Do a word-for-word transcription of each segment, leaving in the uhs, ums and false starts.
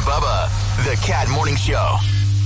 Bubba, the Cat Morning Show.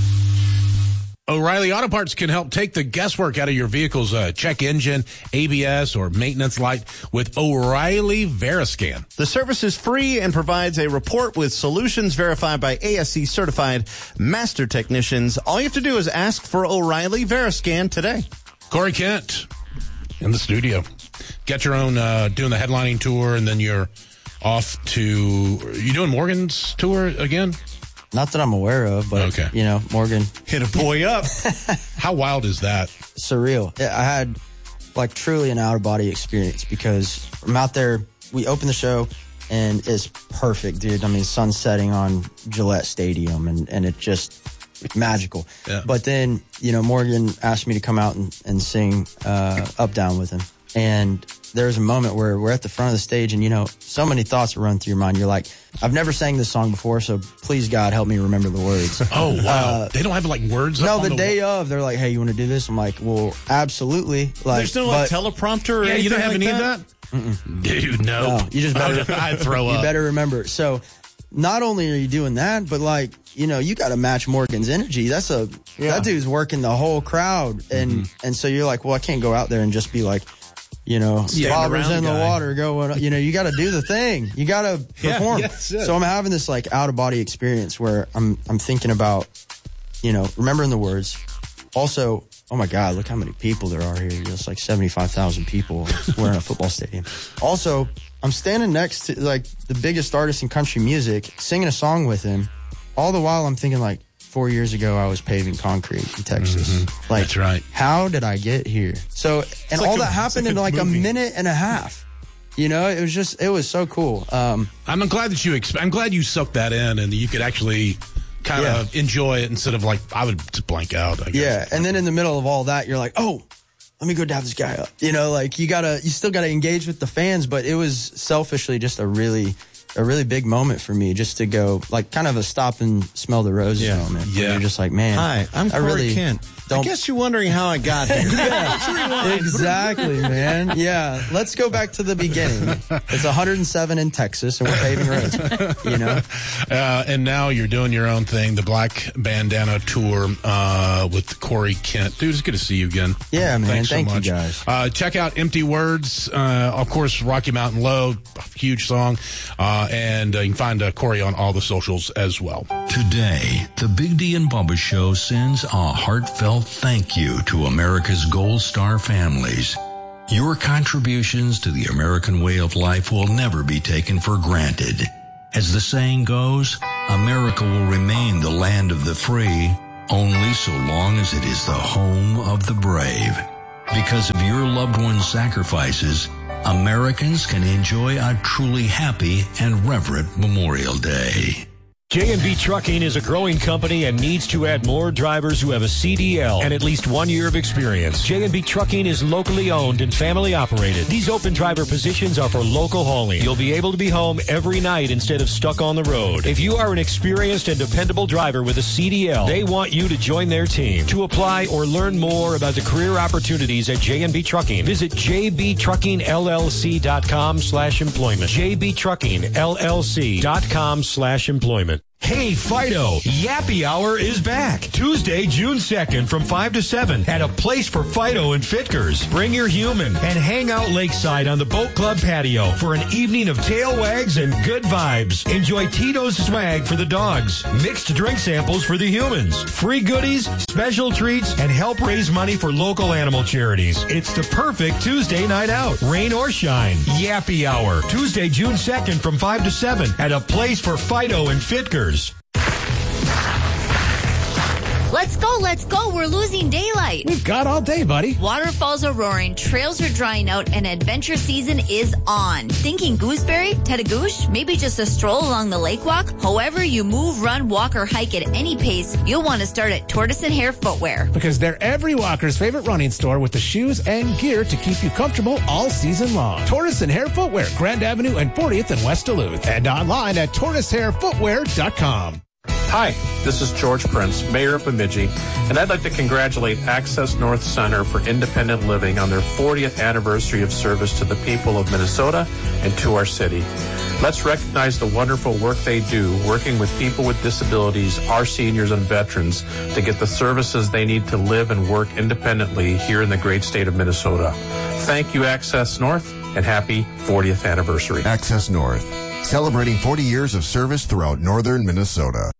O'Reilly Auto Parts can help take the guesswork out of your vehicle's uh, check engine, A B S, or maintenance light with O'Reilly Veriscan. The service is free and provides a report with solutions verified by A S C certified master technicians. All you have to do is ask for O'Reilly Veriscan today. Corey Kent in the studio. Get your own, uh, doing the headlining tour, and then you're off to, are you doing Morgan's tour again? Not that I'm aware of, but, okay. you know, Morgan. Hit a boy up. How wild is that? Surreal. I had, like, truly an out-of-body experience because I'm out there, we open the show, and it's perfect, dude. I mean, sun setting on Gillette Stadium, and, and it just, magical. Yeah. But then, you know, Morgan asked me to come out and, and sing uh, Up Down with him. And there's a moment where we're at the front of the stage and, you know, so many thoughts run through your mind. You're like, I've never sang this song before, so please, God, help me remember the words. Oh, wow. Uh, they don't have, like, words No, up the, the day wall? of, they're like, hey, you want to do this? I'm like, well, absolutely. Like, There's no, like, teleprompter or Yeah, you don't have like any that? of that? Mm-mm. Dude, no. no. You just better, I'd throw you up. You better remember. So not only are you doing that, but, like, you know, you got to match Morgan's energy. That's a, yeah. that dude's working the whole crowd. And, mm-hmm. and so you're like, well, I can't go out there and just be like, you know, bobbers in the guy. water going, you know, you got to do the thing. You got to perform. Yeah, yes, yes. So I'm having this like out of body experience where I'm, I'm thinking about, you know, remembering the words. Also, oh my God, look how many people there are here. It's like seventy-five thousand people. We're in a football stadium. Also, I'm standing next to like the biggest artist in country music, singing a song with him. All the while I'm thinking like, Four years ago, I was paving concrete in Texas. Mm-hmm. Like, that's right. How did I get here? So, and like all a, that happened like in like movie. a minute and a half. You know, it was just, it was so cool. Um, I'm glad that you, exp- I'm glad you soaked that in and you could actually kind yeah. of enjoy it instead of like, I would just blank out, I guess. Yeah. And then in the middle of all that, you're like, oh, let me go dab this guy up. You know, like you gotta, you still gotta engage with the fans, but it was selfishly just a really, a really big moment for me just to go, like, kind of a stop and smell the roses yeah. moment. Yeah. You're just like, man. Hi, I'm Corey I really Kent. Don't... I guess you're wondering how I got here. yeah, exactly, man. Yeah. Let's go back to the beginning. It's one hundred seven in Texas, and we're paving roads, you know? Uh, and now you're doing your own thing, the Black Bandana Tour uh, with Corey Kent. Dude, it's good to see you again. Yeah, man. Thanks Thank so much. you, guys. Uh, check out Empty Words. Uh, of course, Rocky Mountain Low, huge song. Uh, and uh, you can find uh, Corey on all the socials as well. Today, the Big D and Bubba Show sends a heartfelt thank you to America's Gold Star families. Your contributions to the American way of life will never be taken for granted. As the saying goes, America will remain the land of the free only so long as it is the home of the brave. Because of your loved ones' sacrifices, Americans can enjoy a truly happy and reverent Memorial Day. J and B Trucking is a growing company and needs to add more drivers who have a C D L and at least one year of experience. J and B Trucking is locally owned and family operated. These open driver positions are for local hauling. You'll be able to be home every night instead of stuck on the road. If you are an experienced and dependable driver with a C D L, they want you to join their team. To apply or learn more about the career opportunities at J and B Trucking, visit j b trucking l l c dot com slash employment. j b trucking l l c dot com slash employment. Hey, Fido, Yappy Hour is back. Tuesday, June second from five to seven at a place for Fido and Fitkers. Bring your human and hang out lakeside on the Boat Club patio for an evening of tail wags and good vibes. Enjoy Tito's swag for the dogs, mixed drink samples for the humans, free goodies, special treats, and help raise money for local animal charities. It's the perfect Tuesday night out, rain or shine. Yappy Hour, Tuesday, June second from five to seven at a place for Fido and Fitkers. Let's go, let's go. We're losing daylight. We've got all day, buddy. Waterfalls are roaring, trails are drying out, and adventure season is on. Thinking gooseberry, Tedagoosh, maybe just a stroll along the lake walk? However you move, run, walk, or hike at any pace, you'll want to start at Tortoise and Hare Footwear. Because they're every walker's favorite running store with the shoes and gear to keep you comfortable all season long. Tortoise and Hare Footwear, Grand Avenue and fortieth in West Duluth. And online at tortoise hare footwear dot com. Hi, this is George Prince, Mayor of Bemidji, and I'd like to congratulate Access North Center for Independent Living on their fortieth anniversary of service to the people of Minnesota and to our city. Let's recognize the wonderful work they do, working with people with disabilities, our seniors and veterans, to get the services they need to live and work independently here in the great state of Minnesota. Thank you, Access North, and happy fortieth anniversary. Access North, celebrating forty years of service throughout northern Minnesota.